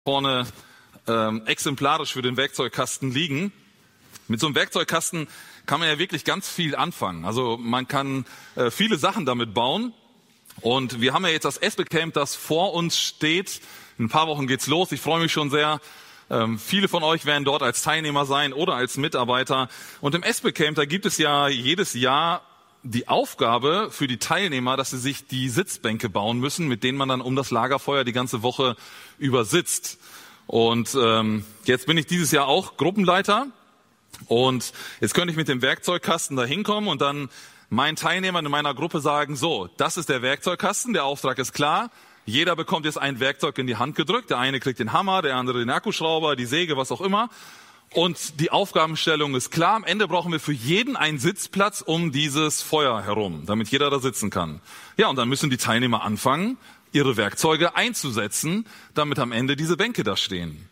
vorne exemplarisch für den Werkzeugkasten liegen. Mit so einem Werkzeugkasten kann man ja wirklich ganz viel anfangen. Also man kann viele Sachen damit bauen. Und wir haben ja jetzt das Espelcamp, das vor uns steht. In ein paar Wochen geht's los. Ich freue mich schon sehr. Viele von euch werden dort als Teilnehmer sein oder als Mitarbeiter. Und im Espelcamp, da gibt es ja jedes Jahr die Aufgabe für die Teilnehmer, dass sie sich die Sitzbänke bauen müssen, mit denen man dann um das Lagerfeuer die ganze Woche über sitzt. Und jetzt bin ich dieses Jahr auch Gruppenleiter. Und jetzt könnte ich mit dem Werkzeugkasten da hinkommen und dann meinen Teilnehmern in meiner Gruppe sagen, so, das ist der Werkzeugkasten, der Auftrag ist klar. Jeder bekommt jetzt ein Werkzeug in die Hand gedrückt. Der eine kriegt den Hammer, der andere den Akkuschrauber, die Säge, was auch immer. Und die Aufgabenstellung ist klar. Am Ende brauchen wir für jeden einen Sitzplatz um dieses Feuer herum, damit jeder da sitzen kann. Ja, und dann müssen die Teilnehmer anfangen, ihre Werkzeuge einzusetzen, damit am Ende diese Bänke da stehen.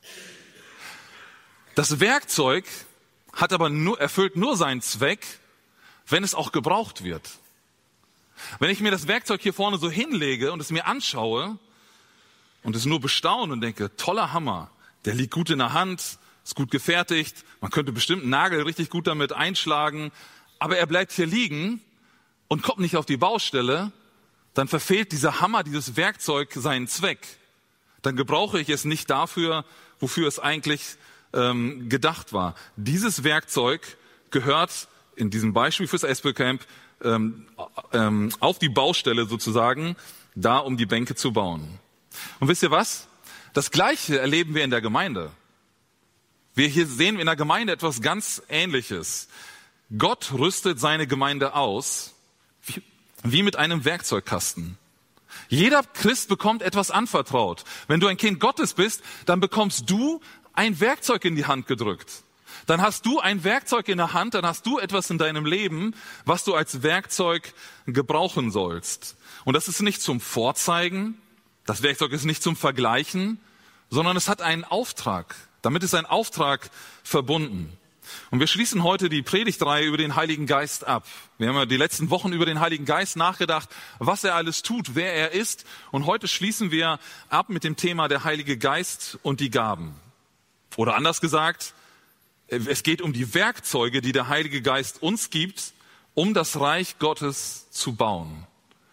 Das Werkzeug erfüllt nur seinen Zweck, wenn es auch gebraucht wird. Wenn ich mir das Werkzeug hier vorne so hinlege und es mir anschaue und es nur bestaune und denke, toller Hammer, der liegt gut in der Hand, ist gut gefertigt, man könnte bestimmt einen Nagel richtig gut damit einschlagen, aber er bleibt hier liegen und kommt nicht auf die Baustelle, dann verfehlt dieser Hammer, dieses Werkzeug seinen Zweck. Dann gebrauche ich es nicht dafür, wofür es eigentlich gedacht war. Dieses Werkzeug gehört in diesem Beispiel fürs Espelcamp auf die Baustelle sozusagen, da um die Bänke zu bauen. Und wisst ihr was? Das Gleiche erleben wir in der Gemeinde. Wir hier sehen in der Gemeinde etwas ganz Ähnliches. Gott rüstet seine Gemeinde aus, wie mit einem Werkzeugkasten. Jeder Christ bekommt etwas anvertraut. Wenn du ein Kind Gottes bist, dann bekommst du ein Werkzeug in die Hand gedrückt. Dann hast du ein Werkzeug in der Hand, dann hast du etwas in deinem Leben, was du als Werkzeug gebrauchen sollst. Und das ist nicht zum Vorzeigen, das Werkzeug ist nicht zum Vergleichen, sondern es hat einen Auftrag. Damit ist ein Auftrag verbunden. Und wir schließen heute die Predigtreihe über den Heiligen Geist ab. Wir haben ja die letzten Wochen über den Heiligen Geist nachgedacht, was er alles tut, wer er ist. Und heute schließen wir ab mit dem Thema der Heilige Geist und die Gaben. Oder anders gesagt, es geht um die Werkzeuge, die der Heilige Geist uns gibt, um das Reich Gottes zu bauen.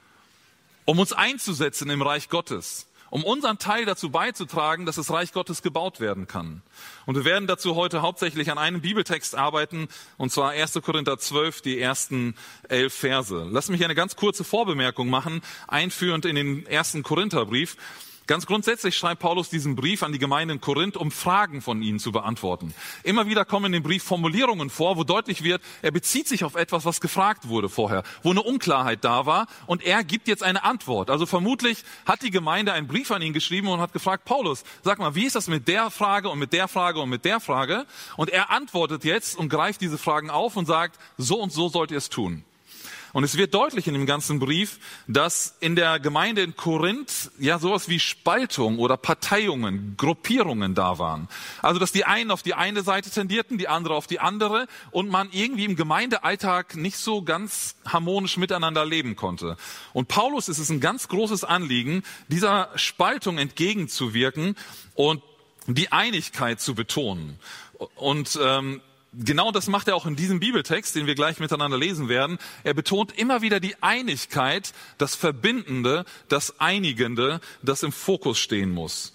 Um uns einzusetzen im Reich Gottes. Um unseren Teil dazu beizutragen, dass das Reich Gottes gebaut werden kann. Und wir werden dazu heute hauptsächlich an einem Bibeltext arbeiten, und zwar 1. Korinther 12, die ersten 11 Verse. Lass mich eine ganz kurze Vorbemerkung machen, einführend in den 1. Korintherbrief. Ganz grundsätzlich schreibt Paulus diesen Brief an die Gemeinde in Korinth, um Fragen von ihnen zu beantworten. Immer wieder kommen in dem Brief Formulierungen vor, wo deutlich wird, er bezieht sich auf etwas, was gefragt wurde vorher, wo eine Unklarheit da war, und er gibt jetzt eine Antwort. Also vermutlich hat die Gemeinde einen Brief an ihn geschrieben und hat gefragt, Paulus, sag mal, wie ist das mit der Frage und mit der Frage und mit der Frage? Und er antwortet jetzt und greift diese Fragen auf und sagt, so und so sollt ihr es tun. Und es wird deutlich in dem ganzen Brief, dass in der Gemeinde in Korinth ja sowas wie Spaltung oder Parteiungen, Gruppierungen da waren. Also dass die einen auf die eine Seite tendierten, die andere auf die andere und man irgendwie im Gemeindealltag nicht so ganz harmonisch miteinander leben konnte. Und Paulus ist es ein ganz großes Anliegen, dieser Spaltung entgegenzuwirken und die Einigkeit zu betonen. Und genau das macht er auch in diesem Bibeltext, den wir gleich miteinander lesen werden. Er betont immer wieder die Einigkeit, das Verbindende, das Einigende, das im Fokus stehen muss.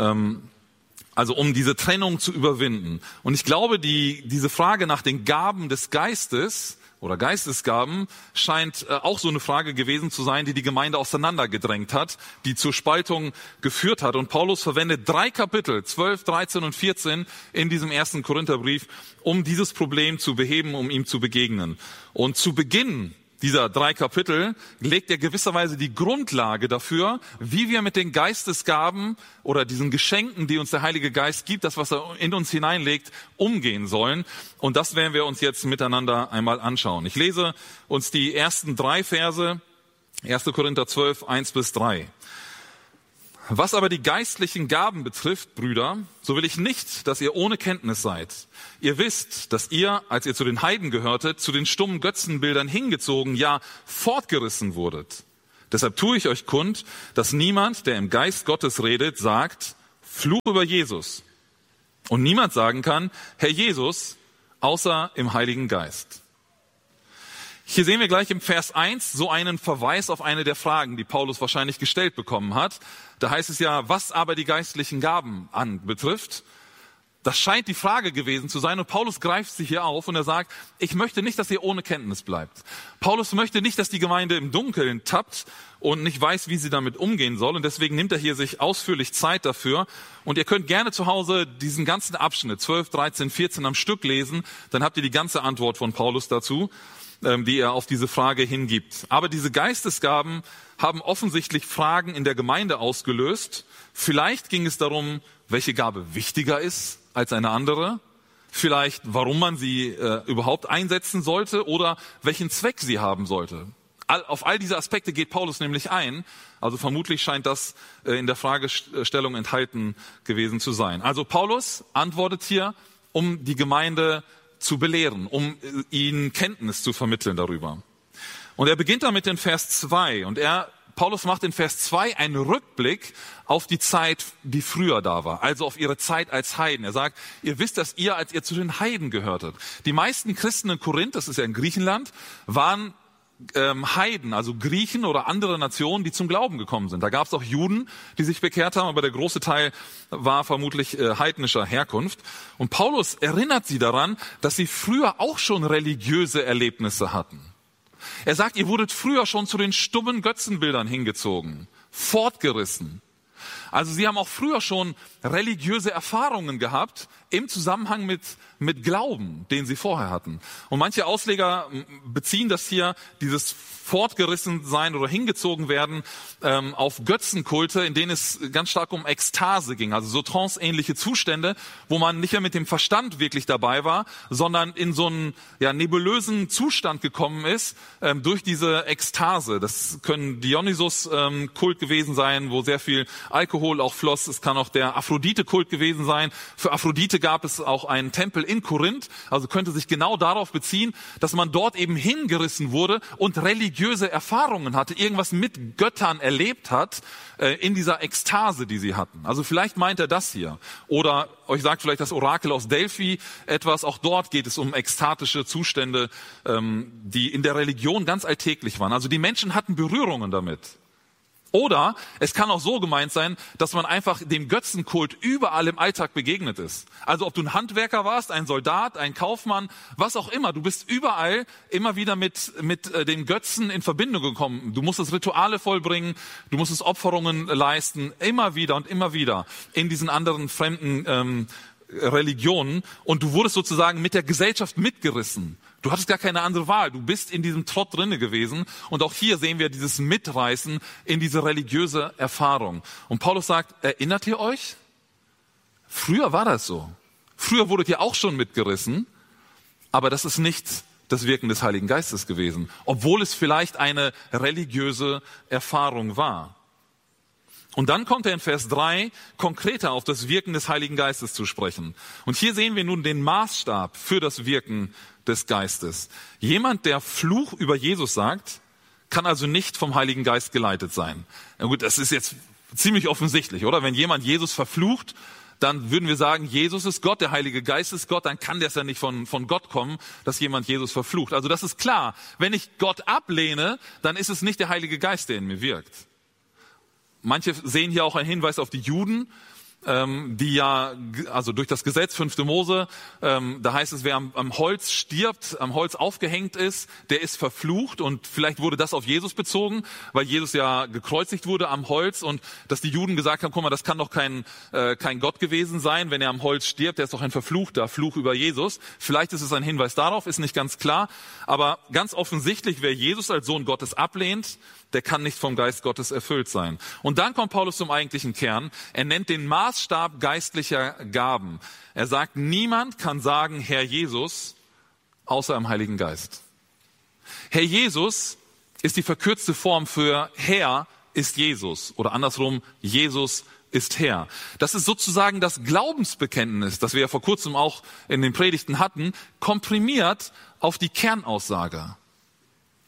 Also um diese Trennung zu überwinden. Und ich glaube, diese Frage nach den Gaben des Geistes oder Geistesgaben scheint auch so eine Frage gewesen zu sein, die die Gemeinde auseinandergedrängt hat, die zur Spaltung geführt hat. Und Paulus verwendet 3 Kapitel, 12, 13 und 14 in diesem 1. Korintherbrief, um dieses Problem zu beheben, um ihm zu begegnen. Und zu Beginn dieser 3 Kapitel legt er gewisserweise die Grundlage dafür, wie wir mit den Geistesgaben oder diesen Geschenken, die uns der Heilige Geist gibt, das, was er in uns hineinlegt, umgehen sollen. Und das werden wir uns jetzt miteinander einmal anschauen. Ich lese uns die ersten 3 Verse, 1. Korinther 12, 1 bis 3. Was aber die geistlichen Gaben betrifft, Brüder, so will ich nicht, dass ihr ohne Kenntnis seid. Ihr wisst, dass ihr, als ihr zu den Heiden gehörtet, zu den stummen Götzenbildern hingezogen, ja fortgerissen wurdet. Deshalb tue ich euch kund, dass niemand, der im Geist Gottes redet, sagt, Fluch über Jesus. Und niemand sagen kann, Herr Jesus, außer im Heiligen Geist. Hier sehen wir gleich im Vers 1 so einen Verweis auf eine der Fragen, die Paulus wahrscheinlich gestellt bekommen hat. Da heißt es ja, was aber die geistlichen Gaben anbetrifft. Das scheint die Frage gewesen zu sein und Paulus greift sie hier auf und er sagt, ich möchte nicht, dass ihr ohne Kenntnis bleibt. Paulus möchte nicht, dass die Gemeinde im Dunkeln tappt und nicht weiß, wie sie damit umgehen soll und deswegen nimmt er hier sich ausführlich Zeit dafür und ihr könnt gerne zu Hause diesen ganzen Abschnitt 12, 13, 14 am Stück lesen, dann habt ihr die ganze Antwort von Paulus dazu, die er auf diese Frage hingibt. Aber diese Geistesgaben haben offensichtlich Fragen in der Gemeinde ausgelöst. Vielleicht ging es darum, welche Gabe wichtiger ist als eine andere, vielleicht warum man sie überhaupt einsetzen sollte oder welchen Zweck sie haben sollte. Auf all diese Aspekte geht Paulus nämlich ein, also vermutlich scheint das in der Fragestellung enthalten gewesen zu sein. Also Paulus antwortet hier, um die Gemeinde zu belehren, um ihnen Kenntnis zu vermitteln darüber. Und er beginnt damit in Vers 2 und Paulus macht in Vers 2 einen Rückblick auf die Zeit, die früher da war, also auf ihre Zeit als Heiden. Er sagt, ihr wisst, dass ihr, als ihr zu den Heiden gehörtet. Die meisten Christen in Korinth, das ist ja in Griechenland, waren Heiden, also Griechen oder andere Nationen, die zum Glauben gekommen sind. Da gab es auch Juden, die sich bekehrt haben, aber der große Teil war vermutlich heidnischer Herkunft. Und Paulus erinnert sie daran, dass sie früher auch schon religiöse Erlebnisse hatten. Er sagt, ihr wurdet früher schon zu den stummen Götzenbildern hingezogen, fortgerissen. Also sie haben auch früher schon religiöse Erfahrungen gehabt im Zusammenhang mit Glauben, den sie vorher hatten. Und manche Ausleger beziehen das hier, dieses Fortgerissensein oder hingezogen werden, auf Götzenkulte, in denen es ganz stark um Ekstase ging, also so tranceähnliche Zustände, wo man nicht mehr mit dem Verstand wirklich dabei war, sondern in so einen nebulösen Zustand gekommen ist durch diese Ekstase. Das können Dionysos-Kult gewesen sein, wo sehr viel Alkohol auch floss. Es kann auch der Aphrodite-Kult gewesen sein. Für Aphrodite gab es auch einen Tempel in Korinth, also könnte sich genau darauf beziehen, dass man dort eben hingerissen wurde und religiöse Erfahrungen hatte, irgendwas mit Göttern erlebt hat, in dieser Ekstase, die sie hatten. Also vielleicht meint er das hier. Oder euch sagt vielleicht das Orakel aus Delphi etwas, auch dort geht es um ekstatische Zustände, die in der Religion ganz alltäglich waren. Also die Menschen hatten Berührungen damit. Oder es kann auch so gemeint sein, dass man einfach dem Götzenkult überall im Alltag begegnet ist. Also ob du ein Handwerker warst, ein Soldat, ein Kaufmann, was auch immer, du bist überall immer wieder mit dem Götzen in Verbindung gekommen. Du musstest Rituale vollbringen, du musstest Opferungen leisten, immer wieder und immer wieder in diesen anderen fremden Religionen und du wurdest sozusagen mit der Gesellschaft mitgerissen. Du hattest gar keine andere Wahl. Du bist in diesem Trott drinne gewesen. Und auch hier sehen wir dieses Mitreißen in diese religiöse Erfahrung. Und Paulus sagt, erinnert ihr euch? Früher war das so. Früher wurdet ihr auch schon mitgerissen. Aber das ist nicht das Wirken des Heiligen Geistes gewesen. Obwohl es vielleicht eine religiöse Erfahrung war. Und dann kommt er in Vers 3 konkreter auf das Wirken des Heiligen Geistes zu sprechen. Und hier sehen wir nun den Maßstab für das Wirken des Geistes. Jemand, der Fluch über Jesus sagt, kann also nicht vom Heiligen Geist geleitet sein. Na gut, das ist jetzt ziemlich offensichtlich, oder? Wenn jemand Jesus verflucht, dann würden wir sagen, Jesus ist Gott, der Heilige Geist ist Gott, dann kann das ja nicht von Gott kommen, dass jemand Jesus verflucht. Also das ist klar. Wenn ich Gott ablehne, dann ist es nicht der Heilige Geist, der in mir wirkt. Manche sehen hier auch einen Hinweis auf die Juden, die ja, also durch das Gesetz 5. Mose, da heißt es, wer am Holz stirbt, am Holz aufgehängt ist, der ist verflucht und vielleicht wurde das auf Jesus bezogen, weil Jesus ja gekreuzigt wurde am Holz und dass die Juden gesagt haben, guck mal, das kann doch kein Gott gewesen sein, wenn er am Holz stirbt, der ist doch ein verfluchter Fluch über Jesus. Vielleicht ist es ein Hinweis darauf, ist nicht ganz klar, aber ganz offensichtlich, wer Jesus als Sohn Gottes ablehnt, der kann nicht vom Geist Gottes erfüllt sein. Und dann kommt Paulus zum eigentlichen Kern. Er nennt den Maßstab geistlicher Gaben. Er sagt, niemand kann sagen, Herr Jesus, außer im Heiligen Geist. Herr Jesus ist die verkürzte Form für Herr ist Jesus. Oder andersrum, Jesus ist Herr. Das ist sozusagen das Glaubensbekenntnis, das wir ja vor kurzem auch in den Predigten hatten, komprimiert auf die Kernaussage.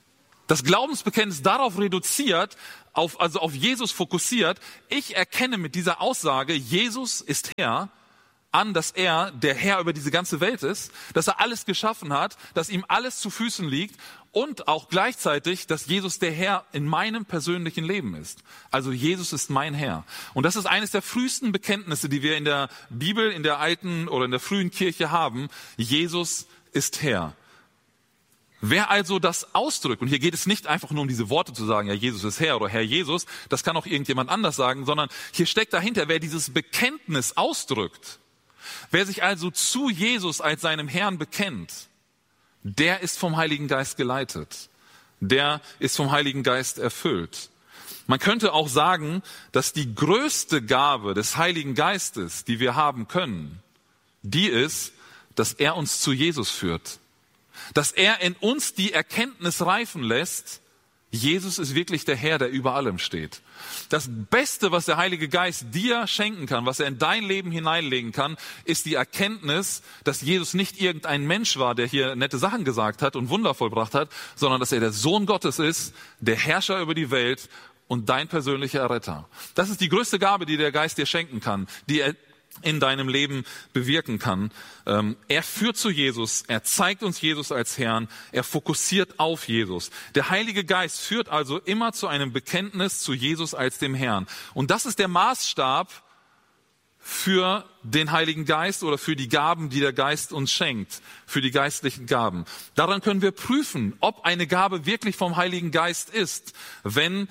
das Glaubensbekenntnis darauf reduziert, also auf Jesus fokussiert. Ich erkenne mit dieser Aussage, Jesus ist Herr, an, dass er der Herr über diese ganze Welt ist, dass er alles geschaffen hat, dass ihm alles zu Füßen liegt und auch gleichzeitig, dass Jesus der Herr in meinem persönlichen Leben ist. Also Jesus ist mein Herr. Und das ist eines der frühesten Bekenntnisse, die wir in der Bibel, in der alten oder in der frühen Kirche haben. Jesus ist Herr. Wer also das ausdrückt, und hier geht es nicht einfach nur um diese Worte zu sagen, ja, Jesus ist Herr oder Herr Jesus, das kann auch irgendjemand anders sagen, sondern hier steckt dahinter, wer dieses Bekenntnis ausdrückt, wer sich also zu Jesus als seinem Herrn bekennt, der ist vom Heiligen Geist geleitet. Der ist vom Heiligen Geist erfüllt. Man könnte auch sagen, dass die größte Gabe des Heiligen Geistes, die wir haben können, die ist, dass er uns zu Jesus führt. Dass er in uns die Erkenntnis reifen lässt, Jesus ist wirklich der Herr, der über allem steht. Das Beste, was der Heilige Geist dir schenken kann, was er in dein Leben hineinlegen kann, ist die Erkenntnis, dass Jesus nicht irgendein Mensch war, der hier nette Sachen gesagt hat und Wunder vollbracht hat, sondern dass er der Sohn Gottes ist, der Herrscher über die Welt und dein persönlicher Erretter. Das ist die größte Gabe, die der Geist dir schenken kann, die er in deinem Leben bewirken kann. Er führt zu Jesus, er zeigt uns Jesus als Herrn, er fokussiert auf Jesus. Der Heilige Geist führt also immer zu einem Bekenntnis zu Jesus als dem Herrn. Und das ist der Maßstab für den Heiligen Geist oder für die Gaben, die der Geist uns schenkt, für die geistlichen Gaben. Daran können wir prüfen, ob eine Gabe wirklich vom Heiligen Geist ist, wenn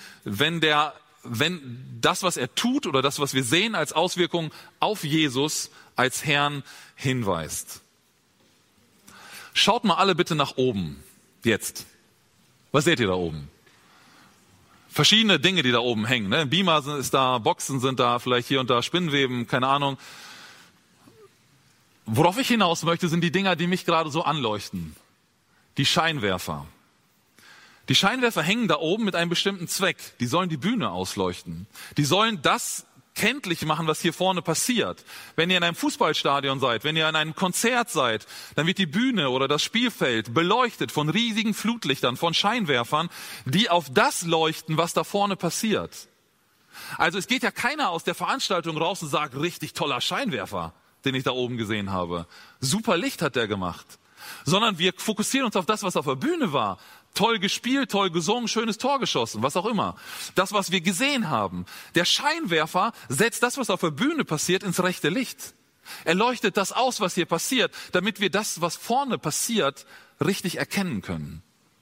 das, was er tut oder das, was wir sehen als Auswirkung auf Jesus als Herrn hinweist. Schaut mal alle bitte nach oben. Jetzt. Was seht ihr da oben? Verschiedene Dinge, die da oben hängen. Ne? Beamer ist da, Boxen sind da, vielleicht hier und da Spinnweben, keine Ahnung. Worauf ich hinaus möchte, sind die Dinger, die mich gerade so anleuchten. Die Scheinwerfer. Die Scheinwerfer hängen da oben mit einem bestimmten Zweck. Die sollen die Bühne ausleuchten. Die sollen das kenntlich machen, was hier vorne passiert. Wenn ihr in einem Fußballstadion seid, wenn ihr in einem Konzert seid, dann wird die Bühne oder das Spielfeld beleuchtet von riesigen Flutlichtern, von Scheinwerfern, die auf das leuchten, was da vorne passiert. Also es geht ja keiner aus der Veranstaltung raus und sagt, richtig toller Scheinwerfer, den ich da oben gesehen habe. Super Licht hat der gemacht. Sondern wir fokussieren uns auf das, was auf der Bühne war. Toll gespielt, toll gesungen, schönes Tor geschossen, was auch immer. Das, was wir gesehen haben. Der Scheinwerfer setzt das, was auf der Bühne passiert, ins rechte Licht. Er leuchtet das aus, was hier passiert, damit wir das, was vorne passiert, richtig erkennen können.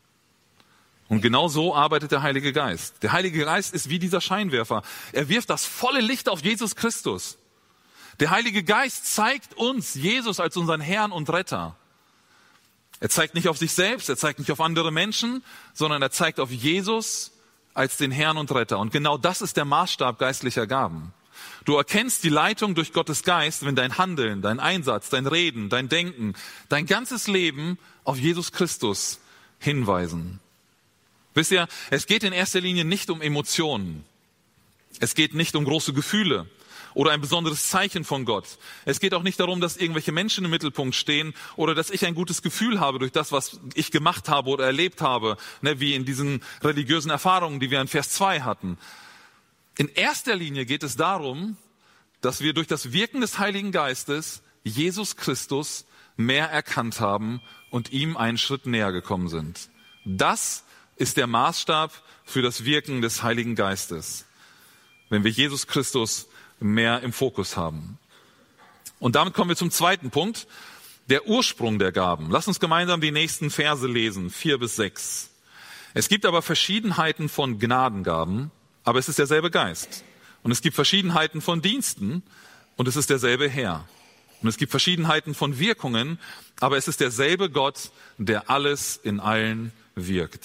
Und genau so arbeitet der Heilige Geist. Der Heilige Geist ist wie dieser Scheinwerfer. Er wirft das volle Licht auf Jesus Christus. Der Heilige Geist zeigt uns Jesus als unseren Herrn und Retter. Er zeigt nicht auf sich selbst, er zeigt nicht auf andere Menschen, sondern er zeigt auf Jesus als den Herrn und Retter. Und genau das ist der Maßstab geistlicher Gaben. Du erkennst die Leitung durch Gottes Geist, wenn dein Handeln, dein Einsatz, dein Reden, dein Denken, dein ganzes Leben auf Jesus Christus hinweisen. Wisst ihr, es geht in erster Linie nicht um Emotionen. Es geht nicht um große Gefühle oder ein besonderes Zeichen von Gott. Es geht auch nicht darum, dass irgendwelche Menschen im Mittelpunkt stehen oder dass ich ein gutes Gefühl habe durch das, was ich gemacht habe oder erlebt habe, wie in diesen religiösen Erfahrungen, die wir in Vers 2 hatten. In erster Linie geht es darum, dass wir durch das Wirken des Heiligen Geistes Jesus Christus mehr erkannt haben und ihm einen Schritt näher gekommen sind. Das ist der Maßstab für das Wirken des Heiligen Geistes, wenn wir Jesus Christus mehr im Fokus haben. Und damit kommen wir zum zweiten Punkt, der Ursprung der Gaben. Lass uns gemeinsam die nächsten Verse lesen, 4-6. Es gibt aber Verschiedenheiten von Gnadengaben, aber es ist derselbe Geist. Und es gibt Verschiedenheiten von Diensten, und es ist derselbe Herr. Und es gibt Verschiedenheiten von Wirkungen, aber es ist derselbe Gott, der alles in allen wirkt.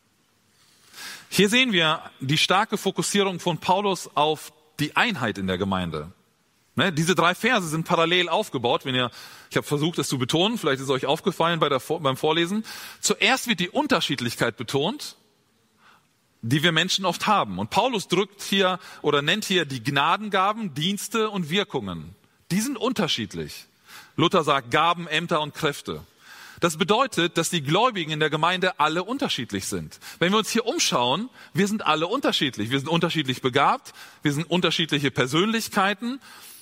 Hier sehen wir die starke Fokussierung von Paulus auf die Einheit in der Gemeinde. Diese 3 Verse sind parallel aufgebaut. Ich habe versucht, das zu betonen, vielleicht ist es euch aufgefallen beim Vorlesen. Zuerst wird die Unterschiedlichkeit betont, die wir Menschen oft haben. Und Paulus drückt hier oder nennt hier die Gnadengaben, Dienste und Wirkungen. Die sind unterschiedlich. Luther sagt Gaben, Ämter und Kräfte. Das bedeutet, dass die Gläubigen in der Gemeinde alle unterschiedlich sind. Wenn wir uns hier umschauen, wir sind alle unterschiedlich. Wir sind unterschiedlich begabt, wir sind unterschiedliche Persönlichkeiten.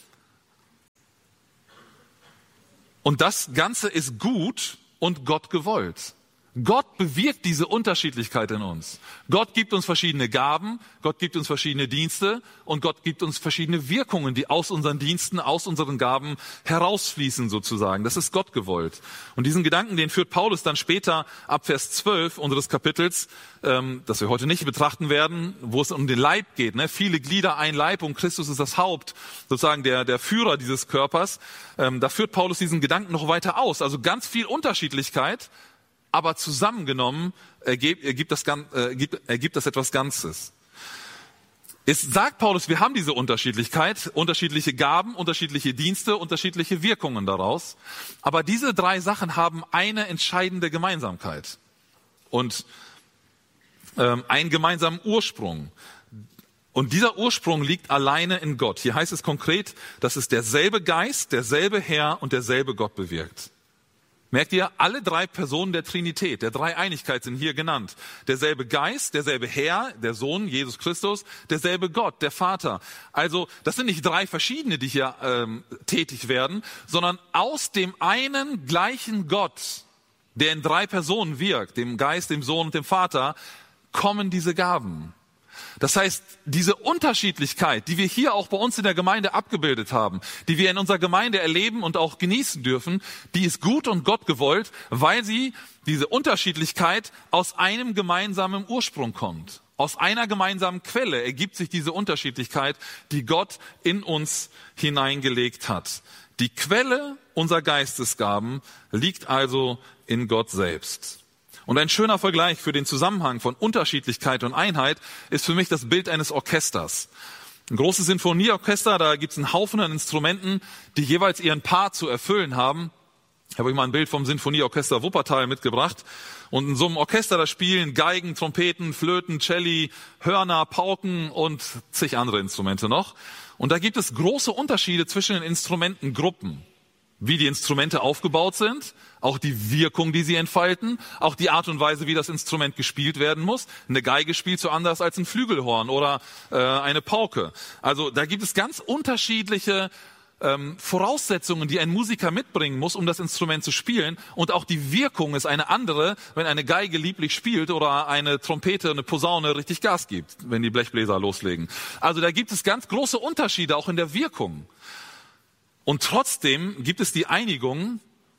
Und das Ganze ist gut und Gott gewollt. Gott bewirkt diese Unterschiedlichkeit in uns. Gott gibt uns verschiedene Gaben, Gott gibt uns verschiedene Dienste und Gott gibt uns verschiedene Wirkungen, die aus unseren Diensten, aus unseren Gaben herausfließen sozusagen. Das ist Gott gewollt. Und diesen Gedanken, den führt Paulus dann später ab Vers 12 unseres Kapitels, das wir heute nicht betrachten werden, wo es um den Leib geht. Viele Glieder, ein Leib, und Christus ist das Haupt, sozusagen der Führer dieses Körpers. Da führt Paulus diesen Gedanken noch weiter aus. Also ganz viel Unterschiedlichkeit, aber zusammengenommen ergibt das etwas Ganzes. Es sagt Paulus, wir haben diese Unterschiedlichkeit, unterschiedliche Gaben, unterschiedliche Dienste, unterschiedliche Wirkungen daraus. Aber diese drei Sachen haben eine entscheidende Gemeinsamkeit und einen gemeinsamen Ursprung. Und dieser Ursprung liegt alleine in Gott. Hier heißt es konkret, dass es derselbe Geist, derselbe Herr und derselbe Gott bewirkt. Merkt ihr, alle drei Personen der Trinität, der Dreieinigkeit sind hier genannt. Derselbe Geist, derselbe Herr, der Sohn, Jesus Christus, derselbe Gott, der Vater. Also das sind nicht drei verschiedene, die hier tätig werden, sondern aus dem einen gleichen Gott, der in drei Personen wirkt, dem Geist, dem Sohn und dem Vater, kommen diese Gaben. Das heißt, diese Unterschiedlichkeit, die wir hier auch bei uns in der Gemeinde abgebildet haben, die wir in unserer Gemeinde erleben und auch genießen dürfen, die ist gut und Gott gewollt, weil diese Unterschiedlichkeit aus einem gemeinsamen Ursprung kommt. Aus einer gemeinsamen Quelle ergibt sich diese Unterschiedlichkeit, die Gott in uns hineingelegt hat. Die Quelle unserer Geistesgaben liegt also in Gott selbst. Und ein schöner Vergleich für den Zusammenhang von Unterschiedlichkeit und Einheit ist für mich das Bild eines Orchesters. Ein großes Sinfonieorchester, da gibt es einen Haufen an Instrumenten, die jeweils ihren Part zu erfüllen haben. Ich habe euch mal ein Bild vom Sinfonieorchester Wuppertal mitgebracht. Und in so einem Orchester, da spielen Geigen, Trompeten, Flöten, Celli, Hörner, Pauken und zig andere Instrumente noch. Und da gibt es große Unterschiede zwischen den Instrumentengruppen. Wie die Instrumente aufgebaut sind, auch die Wirkung, die sie entfalten, auch die Art und Weise, wie das Instrument gespielt werden muss. Eine Geige spielt so anders als ein Flügelhorn oder eine Pauke. Also da gibt es ganz unterschiedliche Voraussetzungen, die ein Musiker mitbringen muss, um das Instrument zu spielen. Und auch die Wirkung ist eine andere, wenn eine Geige lieblich spielt oder eine Trompete, eine Posaune richtig Gas gibt, wenn die Blechbläser loslegen. Also da gibt es ganz große Unterschiede auch in der Wirkung. Und trotzdem gibt es die Einigung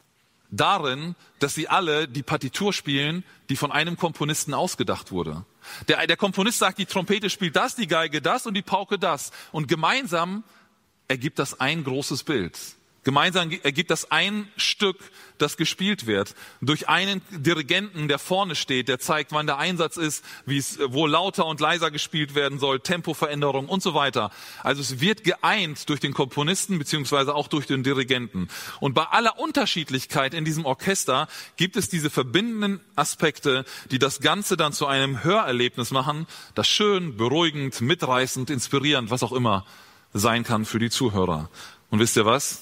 darin, dass sie alle die Partitur spielen, die von einem Komponisten ausgedacht wurde. Der Komponist sagt, die Trompete spielt das, die Geige das und die Pauke das. Und gemeinsam ergibt das ein großes Bild. Gemeinsam ergibt das ein Stück, das gespielt wird. Durch einen Dirigenten, der vorne steht, der zeigt, wann der Einsatz ist, wo lauter und leiser gespielt werden soll, Tempoveränderung und so weiter. Also es wird geeint durch den Komponisten beziehungsweise auch durch den Dirigenten. Und bei aller Unterschiedlichkeit in diesem Orchester gibt es diese verbindenden Aspekte, die das Ganze dann zu einem Hörerlebnis machen, das schön, beruhigend, mitreißend, inspirierend, was auch immer sein kann für die Zuhörer. Und wisst ihr was?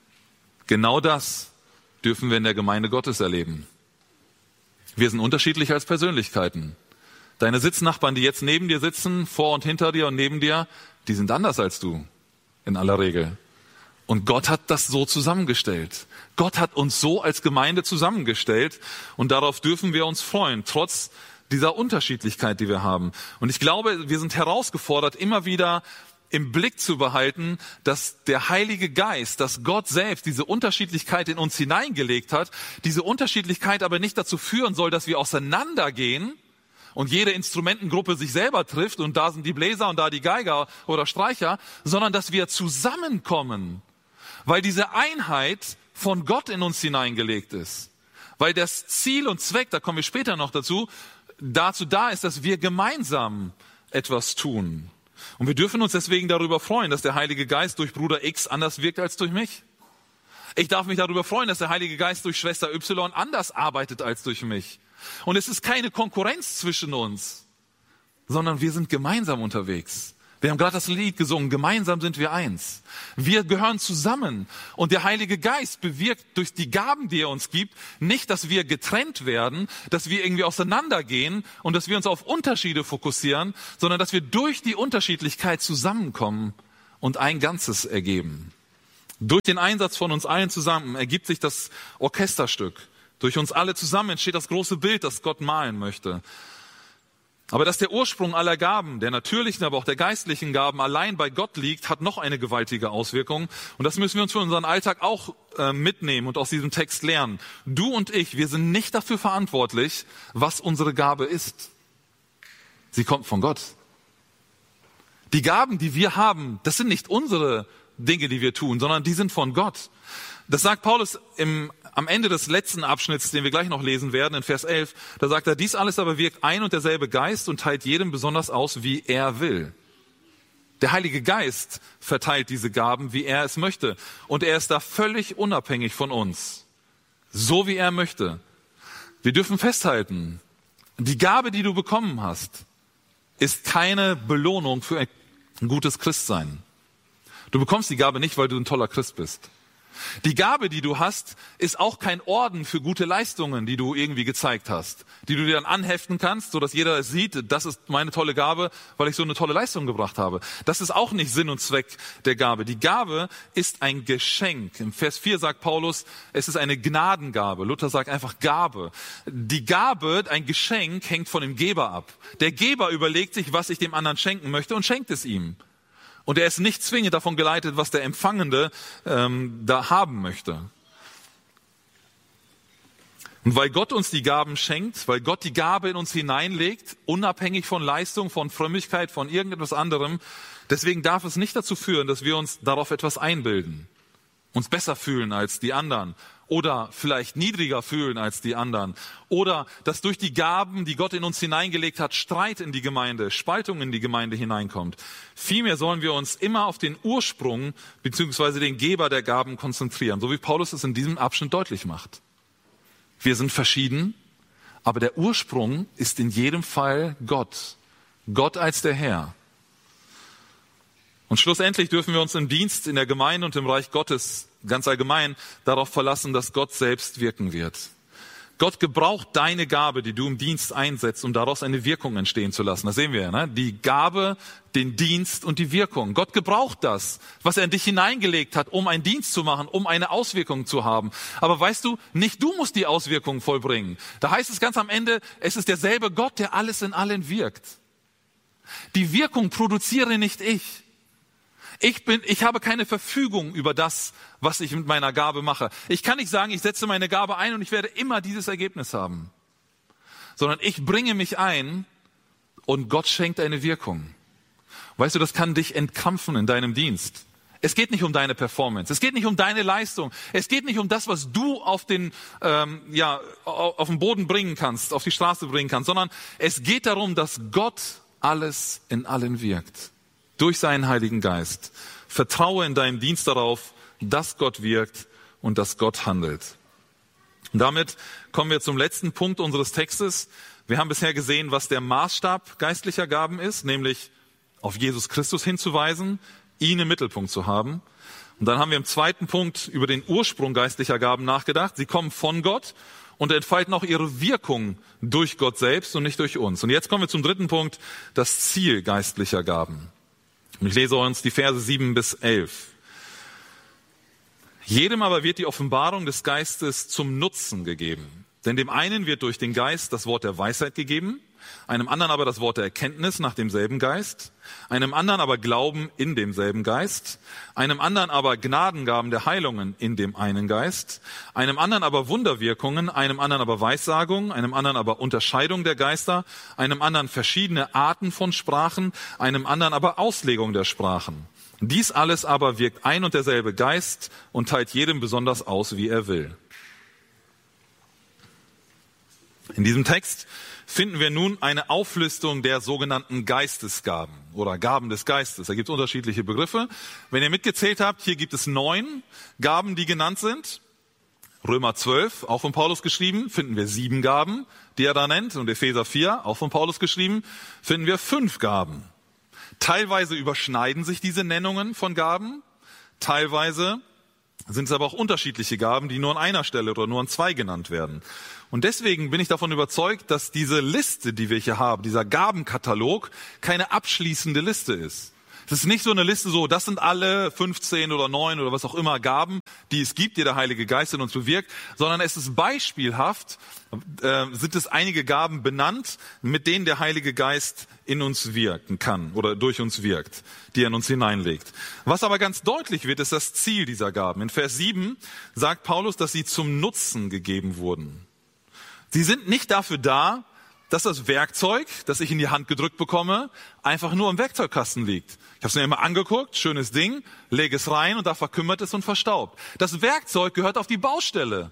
Genau das dürfen wir in der Gemeinde Gottes erleben. Wir sind unterschiedlich als Persönlichkeiten. Deine Sitznachbarn, die jetzt neben dir sitzen, vor und hinter dir und neben dir, die sind anders als du, in aller Regel. Und Gott hat das so zusammengestellt. Gott hat uns so als Gemeinde zusammengestellt und darauf dürfen wir uns freuen, trotz dieser Unterschiedlichkeit, die wir haben. Und ich glaube, wir sind herausgefordert, immer wieder im Blick zu behalten, dass der Heilige Geist, dass Gott selbst diese Unterschiedlichkeit in uns hineingelegt hat, diese Unterschiedlichkeit aber nicht dazu führen soll, dass wir auseinandergehen und jede Instrumentengruppe sich selber trifft und da sind die Bläser und da die Geiger oder Streicher, sondern dass wir zusammenkommen, weil diese Einheit von Gott in uns hineingelegt ist. Weil das Ziel und Zweck, da kommen wir später noch dazu da ist, dass wir gemeinsam etwas tun. Und wir dürfen uns deswegen darüber freuen, dass der Heilige Geist durch Bruder X anders wirkt als durch mich. Ich darf mich darüber freuen, dass der Heilige Geist durch Schwester Y anders arbeitet als durch mich. Und es ist keine Konkurrenz zwischen uns, sondern wir sind gemeinsam unterwegs. Wir haben gerade das Lied gesungen, gemeinsam sind wir eins. Wir gehören zusammen und der Heilige Geist bewirkt durch die Gaben, die er uns gibt, nicht, dass wir getrennt werden, dass wir irgendwie auseinandergehen und dass wir uns auf Unterschiede fokussieren, sondern dass wir durch die Unterschiedlichkeit zusammenkommen und ein Ganzes ergeben. Durch den Einsatz von uns allen zusammen ergibt sich das Orchesterstück. Durch uns alle zusammen entsteht das große Bild, das Gott malen möchte. Aber dass der Ursprung aller Gaben, der natürlichen, aber auch der geistlichen Gaben, allein bei Gott liegt, hat noch eine gewaltige Auswirkung. Und das müssen wir uns für unseren Alltag auch mitnehmen und aus diesem Text lernen. Du und ich, wir sind nicht dafür verantwortlich, was unsere Gabe ist. Sie kommt von Gott. Die Gaben, die wir haben, das sind nicht unsere Dinge, die wir tun, sondern die sind von Gott. Das sagt Paulus am Ende des letzten Abschnitts, den wir gleich noch lesen werden, in Vers 11. Da sagt er, dies alles aber wirkt ein und derselbe Geist und teilt jedem besonders aus, wie er will. Der Heilige Geist verteilt diese Gaben, wie er es möchte. Und er ist da völlig unabhängig von uns. So wie er möchte. Wir dürfen festhalten, die Gabe, die du bekommen hast, ist keine Belohnung für ein gutes Christsein. Du bekommst die Gabe nicht, weil du ein toller Christ bist. Die Gabe, die du hast, ist auch kein Orden für gute Leistungen, die du irgendwie gezeigt hast, die du dir dann anheften kannst, sodass jeder sieht, das ist meine tolle Gabe, weil ich so eine tolle Leistung gebracht habe. Das ist auch nicht Sinn und Zweck der Gabe. Die Gabe ist ein Geschenk. Im Vers 4 sagt Paulus, es ist eine Gnadengabe. Luther sagt einfach Gabe. Die Gabe, ein Geschenk, hängt von dem Geber ab. Der Geber überlegt sich, was ich dem anderen schenken möchte und schenkt es ihm. Und er ist nicht zwingend davon geleitet, was der Empfangende da haben möchte. Und weil Gott uns die Gaben schenkt, weil Gott die Gabe in uns hineinlegt, unabhängig von Leistung, von Frömmigkeit, von irgendetwas anderem, deswegen darf es nicht dazu führen, dass wir uns darauf etwas einbilden, uns besser fühlen als die anderen oder vielleicht niedriger fühlen als die anderen oder dass durch die Gaben, die Gott in uns hineingelegt hat, Streit in die Gemeinde, Spaltung in die Gemeinde hineinkommt. Vielmehr sollen wir uns immer auf den Ursprung bzw. den Geber der Gaben konzentrieren, so wie Paulus es in diesem Abschnitt deutlich macht. Wir sind verschieden, aber der Ursprung ist in jedem Fall Gott. Gott als der Herr. Und schlussendlich dürfen wir uns im Dienst in der Gemeinde und im Reich Gottes ganz allgemein darauf verlassen, dass Gott selbst wirken wird. Gott gebraucht deine Gabe, die du im Dienst einsetzt, um daraus eine Wirkung entstehen zu lassen. Das sehen wir ja, ne? Die Gabe, den Dienst und die Wirkung. Gott gebraucht das, was er in dich hineingelegt hat, um einen Dienst zu machen, um eine Auswirkung zu haben. Aber weißt du, nicht du musst die Auswirkung vollbringen. Da heißt es ganz am Ende, es ist derselbe Gott, der alles in allen wirkt. Die Wirkung produziere nicht ich. Ich habe keine Verfügung über das, was ich mit meiner Gabe mache. Ich kann nicht sagen, ich setze meine Gabe ein und ich werde immer dieses Ergebnis haben. Sondern ich bringe mich ein und Gott schenkt eine Wirkung. Weißt du, das kann dich entkrampfen in deinem Dienst. Es geht nicht um deine Performance. Es geht nicht um deine Leistung. Es geht nicht um das, was du auf den Boden bringen kannst, auf die Straße bringen kannst, sondern es geht darum, dass Gott alles in allen wirkt. Durch seinen Heiligen Geist. Vertraue in deinem Dienst darauf, dass Gott wirkt und dass Gott handelt. Und damit kommen wir zum letzten Punkt unseres Textes. Wir haben bisher gesehen, was der Maßstab geistlicher Gaben ist, nämlich auf Jesus Christus hinzuweisen, ihn im Mittelpunkt zu haben. Und dann haben wir im zweiten Punkt über den Ursprung geistlicher Gaben nachgedacht. Sie kommen von Gott und entfalten auch ihre Wirkung durch Gott selbst und nicht durch uns. Und jetzt kommen wir zum dritten Punkt, das Ziel geistlicher Gaben. Und ich lese uns die Verse 7 bis 11. Jedem aber wird die Offenbarung des Geistes zum Nutzen gegeben. Denn dem einen wird durch den Geist das Wort der Weisheit gegeben, einem anderen aber das Wort der Erkenntnis nach demselben Geist, einem anderen aber Glauben in demselben Geist, einem anderen aber Gnadengaben der Heilungen in dem einen Geist, einem anderen aber Wunderwirkungen, einem anderen aber Weissagung, einem anderen aber Unterscheidung der Geister, einem anderen verschiedene Arten von Sprachen, einem anderen aber Auslegung der Sprachen. Dies alles aber wirkt ein und derselbe Geist und teilt jedem besonders aus, wie er will. In diesem Text finden wir nun eine Auflistung der sogenannten Geistesgaben oder Gaben des Geistes. Da gibt es unterschiedliche Begriffe. Wenn ihr mitgezählt habt, hier gibt es 9 Gaben, die genannt sind. Römer 12, auch von Paulus geschrieben, finden wir 7 Gaben, die er da nennt. Und Epheser 4, auch von Paulus geschrieben, finden wir 5 Gaben. Teilweise überschneiden sich diese Nennungen von Gaben, teilweise sind es aber auch unterschiedliche Gaben, die nur an einer Stelle oder nur an zwei genannt werden. Und deswegen bin ich davon überzeugt, dass diese Liste, die wir hier haben, dieser Gabenkatalog, keine abschließende Liste ist. Es ist nicht so eine Liste so, das sind alle 15 oder 9 oder was auch immer Gaben, die es gibt, die der Heilige Geist in uns bewirkt, sondern es ist beispielhaft, sind es einige Gaben benannt, mit denen der Heilige Geist in uns wirken kann oder durch uns wirkt, die er in uns hineinlegt. Was aber ganz deutlich wird, ist das Ziel dieser Gaben. In Vers 7 sagt Paulus, dass sie zum Nutzen gegeben wurden. Sie sind nicht dafür da, dass das Werkzeug, das ich in die Hand gedrückt bekomme, einfach nur im Werkzeugkasten liegt. Ich habe es mir immer angeguckt, schönes Ding, lege es rein und da verkümmert es und verstaubt. Das Werkzeug gehört auf die Baustelle.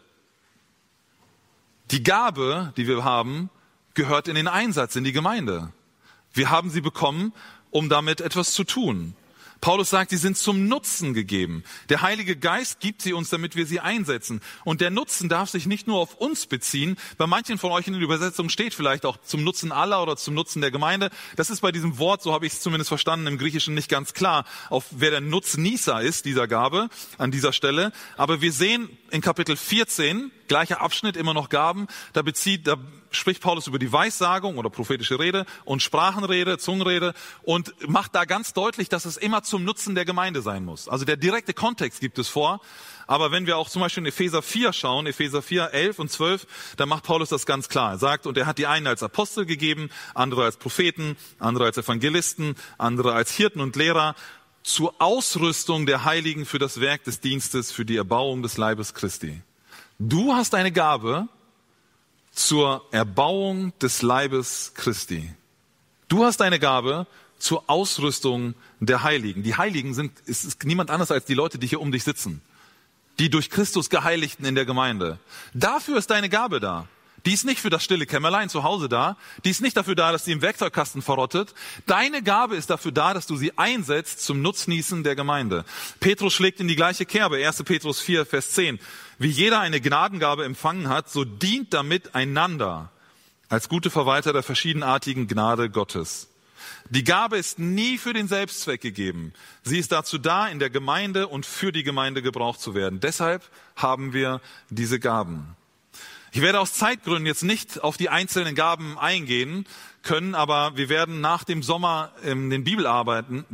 Die Gabe, die wir haben, gehört in den Einsatz, in die Gemeinde. Wir haben sie bekommen, um damit etwas zu tun. Paulus sagt, sie sind zum Nutzen gegeben. Der Heilige Geist gibt sie uns, damit wir sie einsetzen. Und der Nutzen darf sich nicht nur auf uns beziehen. Bei manchen von euch in den Übersetzungen steht vielleicht auch zum Nutzen aller oder zum Nutzen der Gemeinde. Das ist bei diesem Wort, so habe ich es zumindest verstanden, im Griechischen nicht ganz klar, auf wer der Nutznießer ist dieser Gabe an dieser Stelle. Aber wir sehen in Kapitel 14, gleicher Abschnitt, immer noch Gaben, da spricht Paulus über die Weissagung oder prophetische Rede und Sprachenrede, Zungenrede und macht da ganz deutlich, dass es immer zum Nutzen der Gemeinde sein muss. Also der direkte Kontext gibt es vor. Aber wenn wir auch zum Beispiel in Epheser 4 schauen, Epheser 4, 11 und 12, dann macht Paulus das ganz klar. Er sagt, und er hat die einen als Apostel gegeben, andere als Propheten, andere als Evangelisten, andere als Hirten und Lehrer, zur Ausrüstung der Heiligen für das Werk des Dienstes, für die Erbauung des Leibes Christi. Du hast eine Gabe zur Erbauung des Leibes Christi. Du hast eine Gabe zur Ausrüstung der Heiligen. Die Heiligen ist niemand anders als die Leute, die hier um dich sitzen. Die durch Christus Geheiligten in der Gemeinde. Dafür ist deine Gabe da. Die ist nicht für das stille Kämmerlein zu Hause da. Die ist nicht dafür da, dass sie im Werkzeugkasten verrottet. Deine Gabe ist dafür da, dass du sie einsetzt zum Nutznießen der Gemeinde. Petrus schlägt in die gleiche Kerbe. 1. Petrus 4, Vers 10. Wie jeder eine Gnadengabe empfangen hat, so dient damit einander als gute Verwalter der verschiedenartigen Gnade Gottes. Die Gabe ist nie für den Selbstzweck gegeben. Sie ist dazu da, in der Gemeinde und für die Gemeinde gebraucht zu werden. Deshalb haben wir diese Gaben. Ich werde aus Zeitgründen jetzt nicht auf die einzelnen Gaben eingehen können, aber wir werden nach dem Sommer in den Bibelabenden,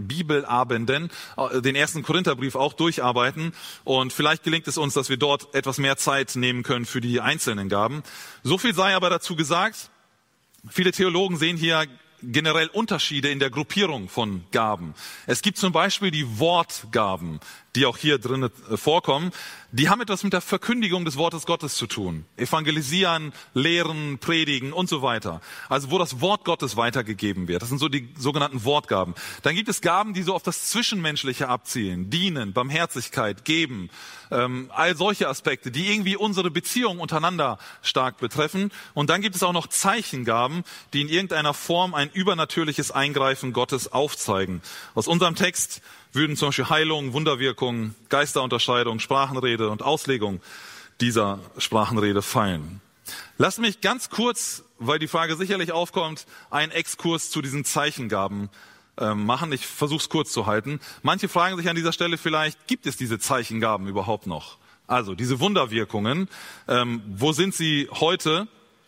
den 1. Korintherbrief auch durcharbeiten und vielleicht gelingt es uns, dass wir dort etwas mehr Zeit nehmen können für die einzelnen Gaben. So viel sei aber dazu gesagt, viele Theologen sehen hier generell Unterschiede in der Gruppierung von Gaben. Es gibt zum Beispiel die Wortgaben, die auch hier drin vorkommen. Die haben etwas mit der Verkündigung des Wortes Gottes zu tun. Evangelisieren, lehren, predigen und so weiter. Also wo das Wort Gottes weitergegeben wird. Das sind so die sogenannten Wortgaben. Dann gibt es Gaben, die so auf das Zwischenmenschliche abzielen. Dienen, Barmherzigkeit, geben. All solche Aspekte, die irgendwie unsere Beziehung untereinander stark betreffen. Und dann gibt es auch noch Zeichengaben, die in irgendeiner Form ein übernatürliches Eingreifen Gottes aufzeigen. Aus unserem Text würden zum Beispiel Heilung, Wunderwirkung, Geisterunterscheidung, Sprachenrede und Auslegung dieser Sprachenrede fallen. Lasst mich ganz kurz, weil die Frage sicherlich aufkommt, einen Exkurs zu diesen Zeichengaben machen. Ich versuche es kurz zu halten. Manche fragen sich an dieser Stelle vielleicht, gibt es diese Zeichengaben überhaupt noch? Also diese Wunderwirkungen, wo sind sie heute?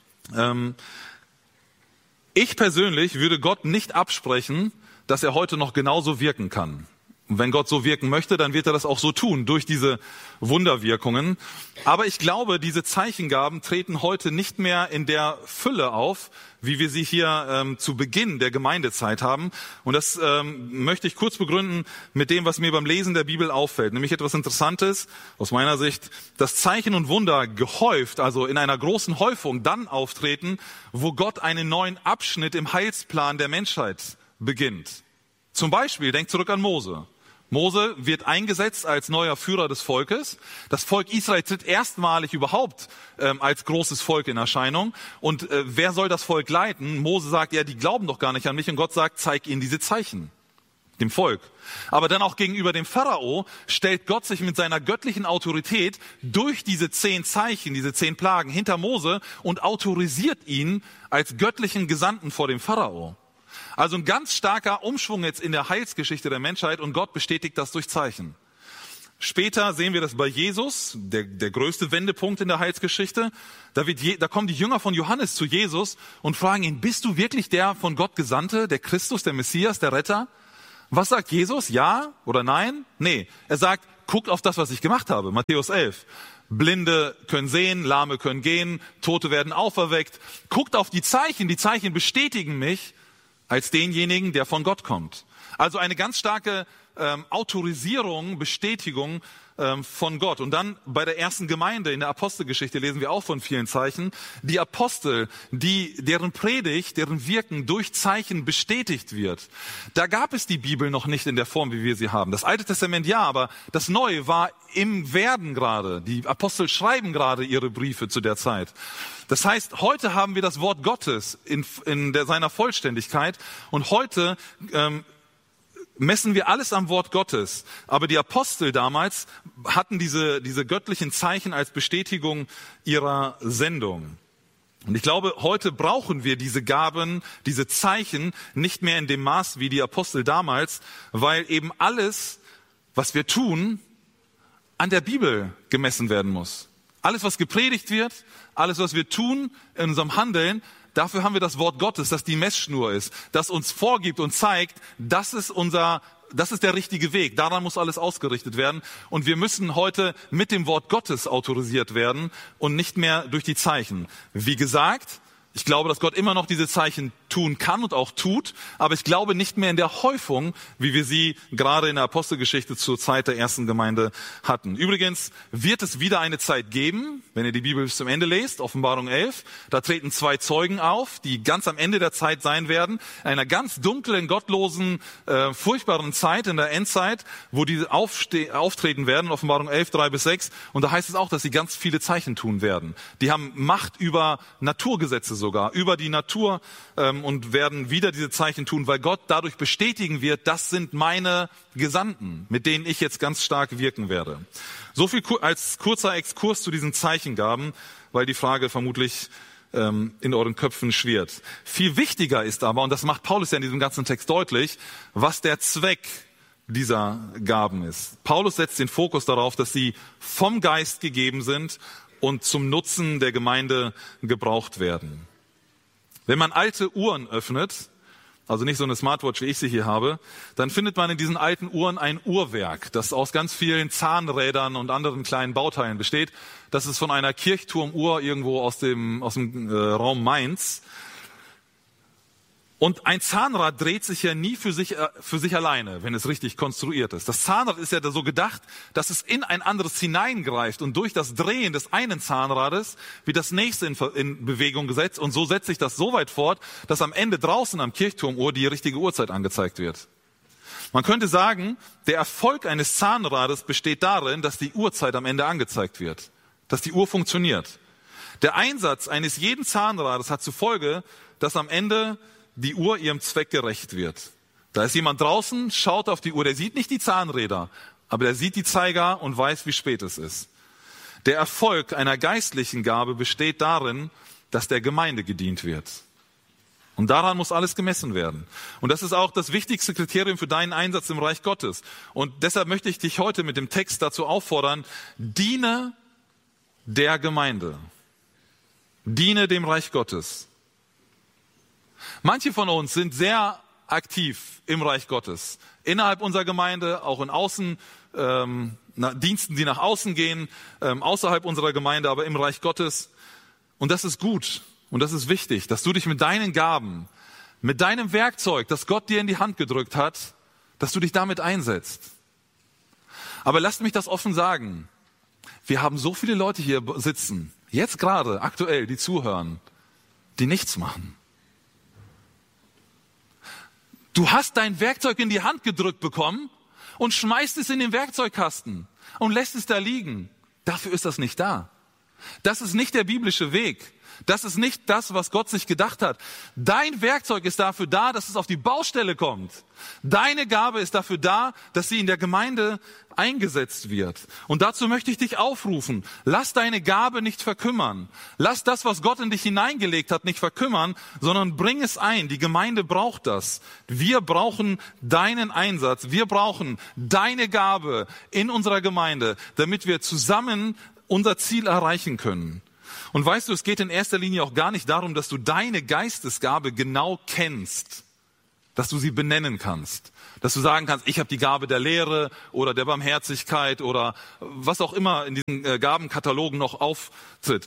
Ich persönlich würde Gott nicht absprechen, dass er heute noch genauso wirken kann. Und wenn Gott so wirken möchte, dann wird er das auch so tun, durch diese Wunderwirkungen. Aber ich glaube, diese Zeichengaben treten heute nicht mehr in der Fülle auf, wie wir sie hier zu Beginn der Gemeindezeit haben. Und das möchte ich kurz begründen mit dem, was mir beim Lesen der Bibel auffällt. Nämlich etwas Interessantes aus meiner Sicht, dass Zeichen und Wunder gehäuft, also in einer großen Häufung dann auftreten, wo Gott einen neuen Abschnitt im Heilsplan der Menschheit beginnt. Zum Beispiel, denkt zurück an Mose. Mose wird eingesetzt als neuer Führer des Volkes. Das Volk Israel tritt erstmalig überhaupt als großes Volk in Erscheinung. Und wer soll das Volk leiten? Mose sagt, ja, die glauben doch gar nicht an mich. Und Gott sagt, zeig ihnen diese Zeichen, dem Volk. Aber dann auch gegenüber dem Pharao stellt Gott sich mit seiner göttlichen Autorität durch diese 10 Zeichen, diese 10 Plagen hinter Mose und autorisiert ihn als göttlichen Gesandten vor dem Pharao. Also ein ganz starker Umschwung jetzt in der Heilsgeschichte der Menschheit und Gott bestätigt das durch Zeichen. Später sehen wir das bei Jesus, der größte Wendepunkt in der Heilsgeschichte. Da kommen die Jünger von Johannes zu Jesus und fragen ihn, bist du wirklich der von Gott Gesandte, der Christus, der Messias, der Retter? Was sagt Jesus? Ja oder nein? Nee, er sagt, guckt auf das, was ich gemacht habe. Matthäus 11. Blinde können sehen, Lahme können gehen, Tote werden auferweckt. Guckt auf die Zeichen bestätigen mich als denjenigen, der von Gott kommt. Also eine ganz starke Autorisierung, Bestätigung von Gott. Und dann bei der ersten Gemeinde in der Apostelgeschichte lesen wir auch von vielen Zeichen. Die Apostel, deren Predigt, deren Wirken durch Zeichen bestätigt wird. Da gab es die Bibel noch nicht in der Form, wie wir sie haben. Das Alte Testament ja, aber das Neue war im Werden gerade. Die Apostel schreiben gerade ihre Briefe zu der Zeit. Das heißt, heute haben wir das Wort Gottes in seiner Vollständigkeit und heute messen wir alles am Wort Gottes. Aber die Apostel damals hatten diese göttlichen Zeichen als Bestätigung ihrer Sendung. Und ich glaube, heute brauchen wir diese Gaben, diese Zeichen nicht mehr in dem Maß wie die Apostel damals, weil eben alles, was wir tun, an der Bibel gemessen werden muss. Alles, was gepredigt wird, alles, was wir tun in unserem Handeln, dafür haben wir das Wort Gottes, das die Messschnur ist, das uns vorgibt und zeigt, das ist der richtige Weg. Daran muss alles ausgerichtet werden. Und wir müssen heute mit dem Wort Gottes autorisiert werden und nicht mehr durch die Zeichen. Wie gesagt, ich glaube, dass Gott immer noch diese Zeichen tun kann und auch tut, aber ich glaube nicht mehr in der Häufung, wie wir sie gerade in der Apostelgeschichte zur Zeit der ersten Gemeinde hatten. Übrigens wird es wieder eine Zeit geben, wenn ihr die Bibel bis zum Ende lest, Offenbarung 11, da treten 2 Zeugen auf, die ganz am Ende der Zeit sein werden, in einer ganz dunklen, gottlosen, furchtbaren Zeit in der Endzeit, wo die auftreten werden, Offenbarung 11, 3-6, und da heißt es auch, dass sie ganz viele Zeichen tun werden. Die haben Macht über Naturgesetze sogar, über die Natur und werden wieder diese Zeichen tun, weil Gott dadurch bestätigen wird, das sind meine Gesandten, mit denen ich jetzt ganz stark wirken werde. So viel als kurzer Exkurs zu diesen Zeichengaben, weil die Frage vermutlich in euren Köpfen schwirrt. Viel wichtiger ist aber, und das macht Paulus ja in diesem ganzen Text deutlich, was der Zweck dieser Gaben ist. Paulus setzt den Fokus darauf, dass sie vom Geist gegeben sind und zum Nutzen der Gemeinde gebraucht werden. Wenn man alte Uhren öffnet, also nicht so eine Smartwatch, wie ich sie hier habe, dann findet man in diesen alten Uhren ein Uhrwerk, das aus ganz vielen Zahnrädern und anderen kleinen Bauteilen besteht. Das ist von einer Kirchturmuhr irgendwo aus dem Raum Mainz. Und ein Zahnrad dreht sich ja nie für sich alleine, wenn es richtig konstruiert ist. Das Zahnrad ist ja so gedacht, dass es in ein anderes hineingreift und durch das Drehen des einen Zahnrades wird das nächste in Bewegung gesetzt und so setzt sich das so weit fort, dass am Ende draußen am Kirchturmuhr die richtige Uhrzeit angezeigt wird. Man könnte sagen, der Erfolg eines Zahnrades besteht darin, dass die Uhrzeit am Ende angezeigt wird, dass die Uhr funktioniert. Der Einsatz eines jeden Zahnrades hat zur Folge, dass am Ende die Uhr ihrem Zweck gerecht wird. Da ist jemand draußen, schaut auf die Uhr, der sieht nicht die Zahnräder, aber der sieht die Zeiger und weiß, wie spät es ist. Der Erfolg einer geistlichen Gabe besteht darin, dass der Gemeinde gedient wird. Und daran muss alles gemessen werden. Und das ist auch das wichtigste Kriterium für deinen Einsatz im Reich Gottes. Und deshalb möchte ich dich heute mit dem Text dazu auffordern, diene der Gemeinde. Diene dem Reich Gottes. Manche von uns sind sehr aktiv im Reich Gottes. Innerhalb unserer Gemeinde, auch in Diensten, die nach außen gehen, außerhalb unserer Gemeinde, aber im Reich Gottes. Und das ist gut und das ist wichtig, dass du dich mit deinen Gaben, mit deinem Werkzeug, das Gott dir in die Hand gedrückt hat, dass du dich damit einsetzt. Aber lasst mich das offen sagen. Wir haben so viele Leute hier sitzen, jetzt gerade, aktuell, die zuhören, die nichts machen. Du hast dein Werkzeug in die Hand gedrückt bekommen und schmeißt es in den Werkzeugkasten und lässt es da liegen. Dafür ist das nicht da. Das ist nicht der biblische Weg. Das ist nicht das, was Gott sich gedacht hat. Dein Werkzeug ist dafür da, dass es auf die Baustelle kommt. Deine Gabe ist dafür da, dass sie in der Gemeinde eingesetzt wird. Und dazu möchte ich dich aufrufen. Lass deine Gabe nicht verkümmern. Lass das, was Gott in dich hineingelegt hat, nicht verkümmern, sondern bring es ein. Die Gemeinde braucht das. Wir brauchen deinen Einsatz. Wir brauchen deine Gabe in unserer Gemeinde, damit wir zusammen unser Ziel erreichen können. Und weißt du, es geht in erster Linie auch gar nicht darum, dass du deine Geistesgabe genau kennst, dass du sie benennen kannst, dass du sagen kannst, ich habe die Gabe der Lehre oder der Barmherzigkeit oder was auch immer in diesen Gabenkatalogen noch auftritt.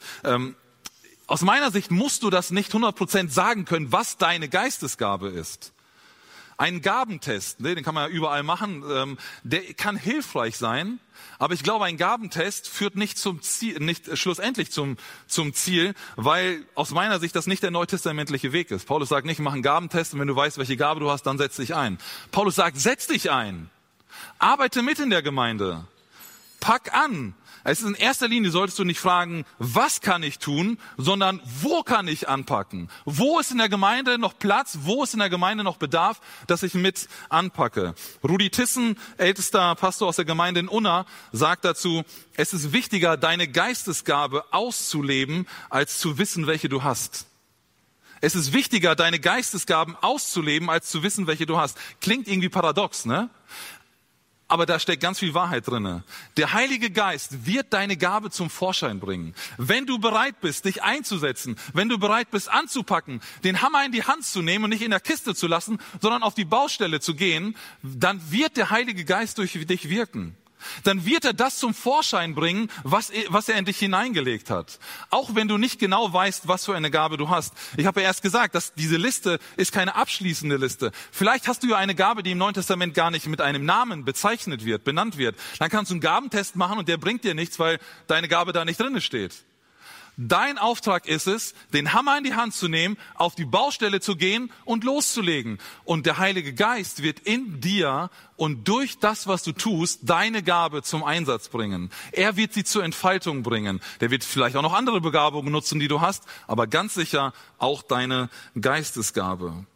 Aus meiner Sicht musst du das nicht 100% sagen können, was deine Geistesgabe ist. Ein Gabentest, den kann man ja überall machen, der kann hilfreich sein, aber ich glaube, ein Gabentest führt nicht zum Ziel, nicht schlussendlich zum Ziel, weil aus meiner Sicht das nicht der neutestamentliche Weg ist. Paulus sagt nicht, mach einen Gabentest und wenn du weißt, welche Gabe du hast, dann setz dich ein. Paulus sagt, setz dich ein, arbeite mit in der Gemeinde, pack an. Es ist in erster Linie, solltest du nicht fragen, was kann ich tun, sondern wo kann ich anpacken? Wo ist in der Gemeinde noch Platz? Wo ist in der Gemeinde noch Bedarf, dass ich mit anpacke? Rudi Tissen, ältester Pastor aus der Gemeinde in Unna, sagt dazu, es ist wichtiger, deine Geistesgabe auszuleben, als zu wissen, welche du hast. Es ist wichtiger, deine Geistesgaben auszuleben, als zu wissen, welche du hast. Klingt irgendwie paradox, ne? Aber da steckt ganz viel Wahrheit drinne. Der Heilige Geist wird deine Gabe zum Vorschein bringen. Wenn du bereit bist, dich einzusetzen, wenn du bereit bist, anzupacken, den Hammer in die Hand zu nehmen und nicht in der Kiste zu lassen, sondern auf die Baustelle zu gehen, dann wird der Heilige Geist durch dich wirken. Dann wird er das zum Vorschein bringen, was er in dich hineingelegt hat. Auch wenn du nicht genau weißt, was für eine Gabe du hast. Ich habe ja erst gesagt, dass diese Liste ist keine abschließende Liste. Vielleicht hast du ja eine Gabe, die im Neuen Testament gar nicht mit einem Namen bezeichnet wird, benannt wird. Dann kannst du einen Gabentest machen und der bringt dir nichts, weil deine Gabe da nicht drin steht. Dein Auftrag ist es, den Hammer in die Hand zu nehmen, auf die Baustelle zu gehen und loszulegen. Und der Heilige Geist wird in dir und durch das, was du tust, deine Gabe zum Einsatz bringen. Er wird sie zur Entfaltung bringen. Der wird vielleicht auch noch andere Begabungen nutzen, die du hast, aber ganz sicher auch deine Geistesgabe.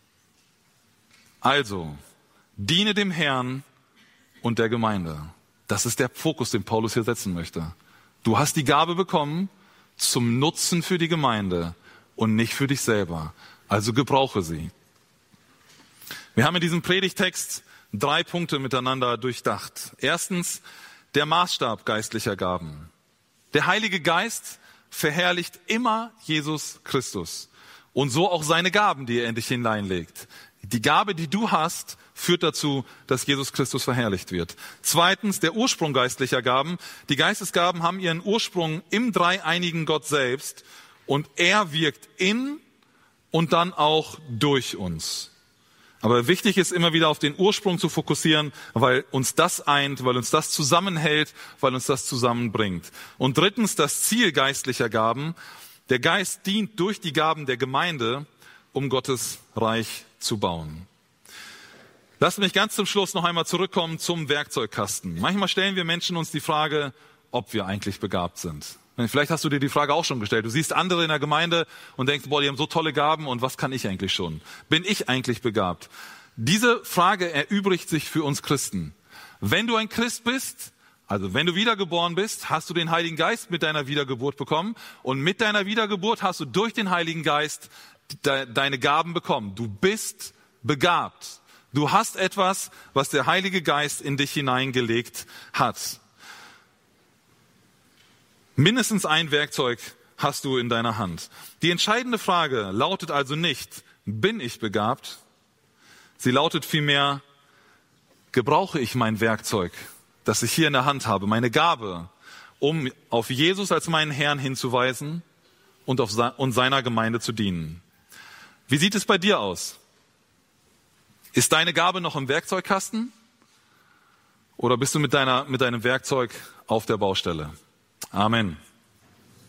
Also, diene dem Herrn und der Gemeinde. Das ist der Fokus, den Paulus hier setzen möchte. Du hast die Gabe bekommen, zum Nutzen für die Gemeinde und nicht für dich selber. Also gebrauche sie. Wir haben in diesem Predigtext 3 Punkte miteinander durchdacht. Erstens, der Maßstab geistlicher Gaben. Der Heilige Geist verherrlicht immer Jesus Christus und so auch seine Gaben, die er in dich hineinlegt. Die Gabe, die du hast, führt dazu, dass Jesus Christus verherrlicht wird. Zweitens, der Ursprung geistlicher Gaben. Die Geistesgaben haben ihren Ursprung im dreieinigen Gott selbst und er wirkt in und dann auch durch uns. Aber wichtig ist immer wieder auf den Ursprung zu fokussieren, weil uns das eint, weil uns das zusammenhält, weil uns das zusammenbringt. Und drittens, das Ziel geistlicher Gaben. Der Geist dient durch die Gaben der Gemeinde, um Gottes Reich zu bauen. Lasst mich ganz zum Schluss noch einmal zurückkommen zum Werkzeugkasten. Manchmal stellen wir Menschen uns die Frage, ob wir eigentlich begabt sind. Vielleicht hast du dir die Frage auch schon gestellt. Du siehst andere in der Gemeinde und denkst, boah, die haben so tolle Gaben und was kann ich eigentlich schon? Bin ich eigentlich begabt? Diese Frage erübrigt sich für uns Christen. Wenn du ein Christ bist, also wenn du wiedergeboren bist, hast du den Heiligen Geist mit deiner Wiedergeburt bekommen und mit deiner Wiedergeburt hast du durch den Heiligen Geist deine Gaben bekommen. Du bist begabt. Du hast etwas, was der Heilige Geist in dich hineingelegt hat. Mindestens ein Werkzeug hast du in deiner Hand. Die entscheidende Frage lautet also nicht, bin ich begabt? Sie lautet vielmehr, gebrauche ich mein Werkzeug, das ich hier in der Hand habe, meine Gabe, um auf Jesus als meinen Herrn hinzuweisen und seiner Gemeinde zu dienen. Wie sieht es bei dir aus? Ist deine Gabe noch im Werkzeugkasten? Oder bist du mit deinem Werkzeug auf der Baustelle? Amen.